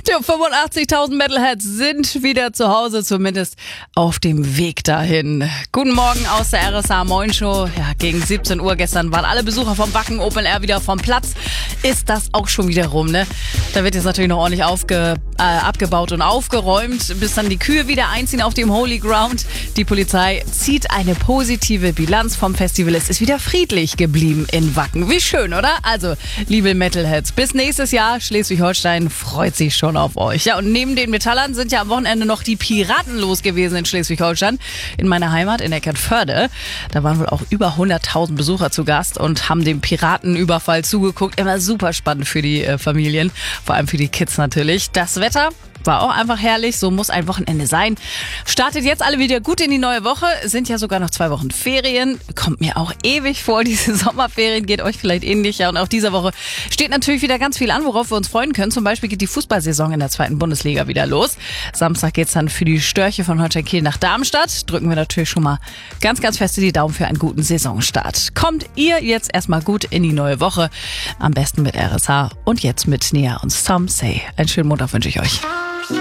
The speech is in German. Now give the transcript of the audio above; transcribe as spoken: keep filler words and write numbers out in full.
Die fünfundachtzigtausend Metalheads sind wieder zu Hause, zumindest auf dem Weg dahin. Guten Morgen aus der R S A Moin Show. Ja, gegen siebzehn Uhr gestern waren alle Besucher vom Wacken Open Air wieder vom Platz. Ist das auch schon wieder rum, ne? Da wird jetzt natürlich noch ordentlich aufge, äh, abgebaut und aufgeräumt, bis dann die Kühe wieder einziehen auf dem Holy Ground. Die Polizei zieht eine positive Bilanz vom Festival. Es ist wieder friedlich geblieben in Wacken. Wie schön, oder? Also, liebe Metalheads, bis nächstes Jahr. Schleswig-Holstein freut sich schon auf euch. Ja, und neben den Metallern sind ja am Wochenende noch die Piraten los gewesen in Schleswig-Holstein, in meiner Heimat in Eckernförde. Da waren wohl auch über hunderttausend Besucher zu Gast und haben dem Piratenüberfall zugeguckt. Immer super spannend für die äh, Familien, vor allem für die Kids natürlich. Das Wetter war auch einfach herrlich, so muss ein Wochenende sein. Startet jetzt alle wieder gut in die neue Woche, sind ja sogar noch zwei Wochen Ferien. Kommt mir auch ewig vor, diese Sommerferien, geht euch vielleicht ähnlich. Ja, und auch diese Woche steht natürlich wieder ganz viel an, worauf wir uns freuen können. Zum Beispiel geht die Fußballsaison in der zweiten Bundesliga wieder los. Samstag geht's dann für die Störche von Holstein Kiel nach Darmstadt. Drücken wir natürlich schon mal ganz, ganz feste die Daumen für einen guten Saisonstart. Kommt ihr jetzt erstmal gut in die neue Woche, am besten mit R S H und jetzt mit Nia und Some Say. Einen schönen Montag wünsche ich euch.